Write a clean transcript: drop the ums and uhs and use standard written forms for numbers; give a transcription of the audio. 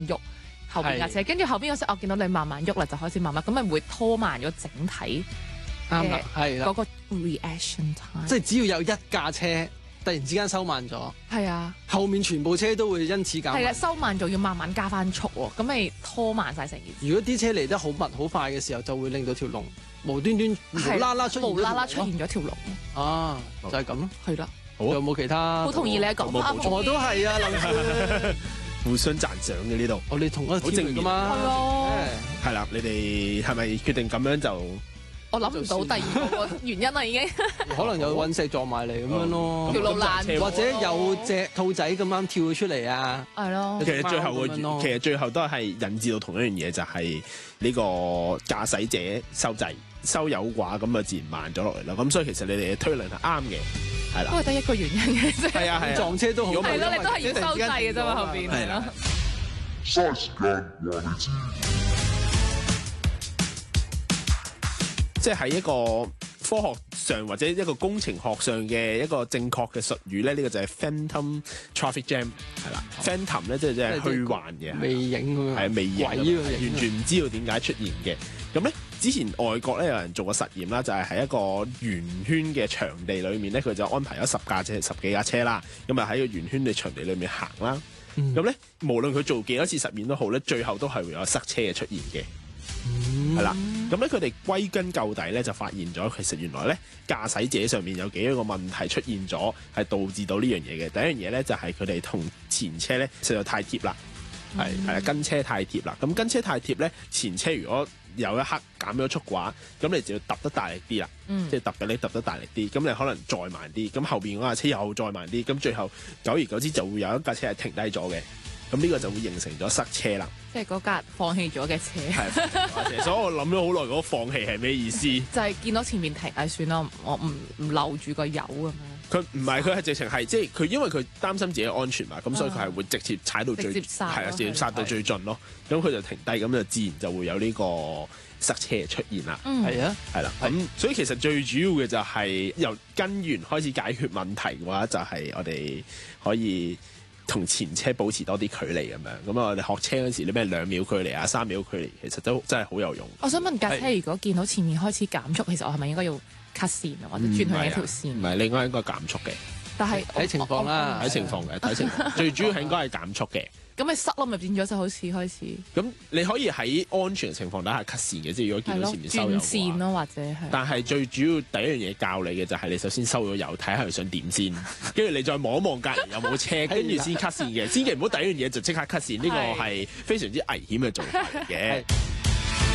喐後邊架車，跟住後邊嗰時我見到你慢慢喐啦，就開始慢慢咁咪會拖慢咗整體啱啦，係啦嗰，個 reaction time。 即係只要有一架車突然之間收慢咗， 係啊， 後面全部車都會因此減係啊， 慢。 收慢仲要慢慢加翻速喎，咁咪拖慢晒成件事。 如果啲車嚟得好密好快嘅時候，就會令到條龍無端端無啦啦出現咗無啦啦條龍出現咗條龍， 咯啊，就係咁咯。 係啦， 好啊有冇其他？ 好同意你嘅講法。 我都係啊，林少。 互相讚賞嘅呢度。 我哋同一個好正 team 嚟㗎係嘛。 啊， 係啦，你哋係咪決定咁樣就？ 我諗唔到第二個原因啦，已經可能有隕石撞埋嚟咁樣咯， 條路爛咗或者有隻兔仔咁啱跳咗出嚟啊！ 係咯其。實最後貓咁樣咯其實最後都係引致到同一樣嘢，就係呢個駕駛者收掣收油掛，咁啊自然慢咗落嚟啦。咁所以其實你哋嘅推論係啱嘅，係啦。 都係得一個原因嘅啫。 係啊係啊， 撞車都好， 如果唔係咯，你都係要收掣嘅啫嘛，後邊係啦係咯。 嘥時間話你知。 即係喺一個科學上或者一個工程學上嘅一個正確嘅術語咧，呢個就係 phantom traffic jam 係啦。phantom 咧即係虛幻嘅， 未影咁樣， 係未影， 鬼呢個影完全唔知道點解出現嘅。咁咧之前外國咧有人做過實驗啦，就係喺一個圓圈嘅場地裏面咧，佢就安排咗十幾架車啦，咁啊喺個圓圈嘅場地裏面行啦。咁咧無論佢做幾多次實驗都好咧，最後都係會有塞車嘅出現嘅。係啦，咁咧佢哋歸根究底咧就發現咗，其實原來咧駕駛者上面有幾個問題出現咗，係導致到呢樣嘢嘅。第一樣嘢咧就係佢哋同前車咧實在太貼啦，係跟車太貼啦。咁跟車太貼咧，前車如果有一刻減咗速嘅話，咁你就要揼得大力啲啦，即係揼得大力啲，咁你可能再慢啲，咁後邊嗰架車又再慢啲，咁最後久而久之就會有一架車係停低咗嘅。咁呢個就會形成咗塞車啦。 即係嗰架放棄咗嘅車， 係，所以我諗咗好耐，嗰個放棄係咩意思？ 就係見到前面停，算啦，我唔留住個油咁樣。 佢唔係，佢係直情係即係佢，因為佢擔心自己安全嘛，咁所以佢係會直接踩到最直接剎咯係啊，直接剎到最盡咯。咁佢就停低，咁就自然就會有呢個塞車出現啦。 係啊， 係啦，咁所以其實最主要嘅就係由根源開始解決問題嘅話，就係我哋可以同前車保持多啲距離咁樣。咁啊，我哋學車嗰時啲咩2秒距離啊、3秒距離，其實都真係好有用。 我想問架車如果見到前面開始減速，其實我係咪應該要 cut 線啊，或者轉去另一條線？ 唔係，你應該減速嘅， 但係睇情況啦睇情況嘅，睇情況。最主要係應該係減速嘅。 咁咪塞咯，咪變咗就好似開始咁你可以喺安全情況底下 cut 線嘅，即係如果見到前面收油轉線嘅話。 咯，或者係。 但係最主要第一樣嘢教你嘅就係你首先收咗油，睇下佢想點先，跟住你再望一望隔離有冇車，跟住先 cut 線嘅。千祈唔好第一樣嘢就即刻 cut 線，呢個係非常之危險嘅做法嚟嘅。